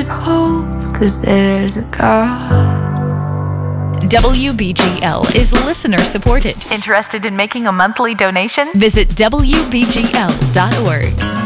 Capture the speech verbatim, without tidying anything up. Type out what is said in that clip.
is hope, 'cause there's a God. W B G L is listener supported. Interested in making a monthly donation? Visit W B G L dot org.